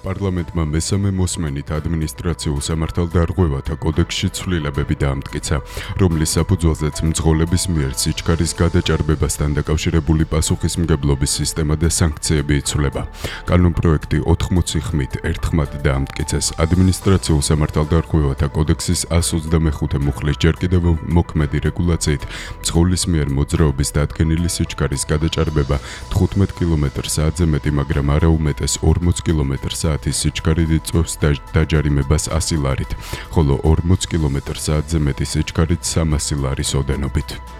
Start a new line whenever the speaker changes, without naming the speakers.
პარლამენტმა მესამე მოსმენით ადმინისტრაციულ სამართალდარღვევათა კოდექსში ცვლილებები დაამტკიცა, რომლის საფუძველზეც მძღოლების მიერ სიჩქარის გადაჭარბებასთან დაკავშირებული პასუხისმგებლობის სისტემა და სანქციები იცვლება. კანონპროექტი 80 ხმით ერთხმად დაამტკიცეს ადმინისტრაციულ სამართალდარღვევათა კოდექსის 125 მუხლის ჯერ კიდევ მოქმედი რეგულაციით მძღოლის მიერ მოძრაობის დადგენილი სიჩქარის გადაჭარბება 15 კმ/სთ-ზე მეტი, მაგრამ არა უმეტეს 40 კმ/სთ-ის სიჩქარით იწვევს დაჯარიმებას 100 ლარით, ხოლო 40 კმ/სთ-ზე მეტი სიჩქარით 300 ლარის ოდენობით.